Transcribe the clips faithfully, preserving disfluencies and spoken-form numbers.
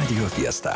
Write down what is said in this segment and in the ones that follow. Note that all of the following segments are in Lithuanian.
Radio Fiesta.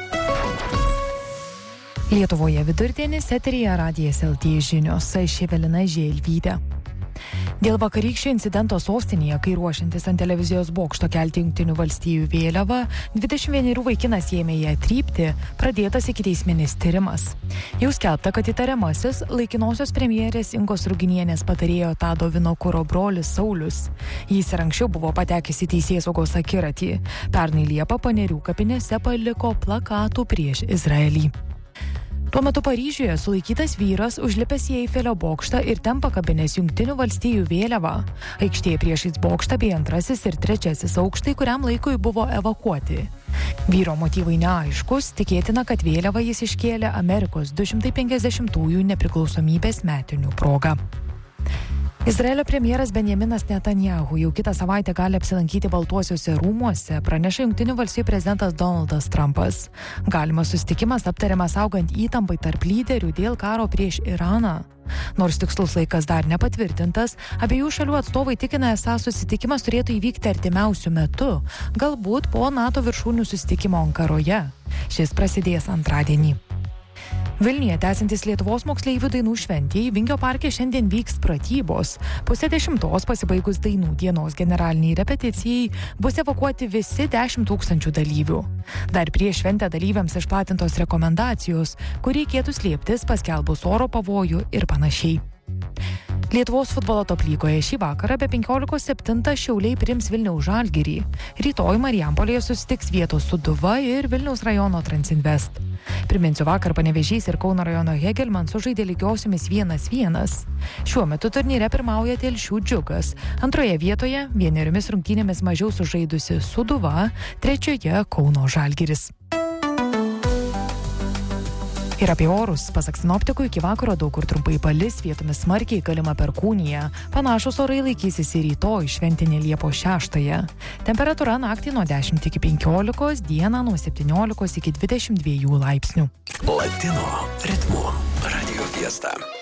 Lietuvoje vidurdienis, eteryje Radijas L T žinios, aš Evelina Želvytė. Dėl vakarykščio incidento sostinėje, kai ruošiantis ant televizijos bokšto kelti Jungtinių valstijų vėliavą, dvidešimt vienerių vaikinas ėmė ją trypti, pradėtas ikiteisminis tyrimas. Jau skelbta, kad įtariamasis laikinosios premjerės Ingos Ruginienės patarėjo Tado Vinokuro brolis Saulius. Jis ir anksčiau buvo patekęs į teisėsaugos akiratį. Pernai Liepą Panerių kapinėse paliko plakatų prieš Izraelį. Tuo metu Paryžiuje sulaikytas vyras užlipęs į Eifelio bokštą ir ten pakabinęs Jungtinių valstijų vėliavą. Aikštėje priešais bokštą bei antrasis ir trečiasis aukštai kuriam laikui buvo evakuoti. Vyro motyvai neaiškus, tikėtina, kad vėliavą jis iškėlė Amerikos du šimtai penkiasdešimtųjų nepriklausomybės metinių proga. Izraelio premjeras Benjaminas Netanyahu jau kitą savaitę gali apsilankyti Baltuosiuose rūmuose, praneša Jungtinių valstijų prezidentas Donaldas Trumpas. Galimas susitikimas aptariamas augant įtampai tarp lyderių dėl karo prieš Iraną. Nors tikslus laikas dar nepatvirtintas, abiejų šalių atstovai tikina, esą susitikimas turėtų įvykti artimiausiu metu, galbūt po NATO viršūnių susitikimo Ankaroje. Šis prasidės antradienį. Vilniuje tęsiantis Lietuvos moksleivių dainų šventei, Vingio parke šiandien vyks pratybos. Pusė dešimtos pasibaigus dainų dienos generaliniai repeticijai bus evakuoti visi dešimt tūkstančių dalyvių. Dar prieš šventę dalyviams išplatintos rekomendacijos, kur reikėtų slėptis paskelbus oro pavojų ir panašiai. Lietuvos futbolo top lygoje šį vakarą be penkiolikos septintą Šiauliai priims Vilniaus Žalgirį. Rytoj Marijampolėje susitiks vietos Sūduva ir Vilniaus rajono Transinvest. Priminsiu, vakar Panevėžys ir Kauno rajono Hegelman sužaidė lygiosiomis vienas vienas. Šiuo metu turnyre pirmauja Telšių Džiugas. Antroje vietoje vieneriomis rungtynėmis mažiau sužaidusi Sūduva, trečioje Kauno Žalgiris. Ir apie orus, pasak sinoptikų, iki vakaro daug kur trumpai palis, vietomis smarkiai galima perkūnija. Panašus orai laikysis ir rytoj, šventinė Liepos šeštąją. Temperatūra naktį nuo dešimt iki penkiolikos, dieną nuo septyniolikos iki dvidešimt dviejų laipsnių. Latino ritmu Radio Fiesta.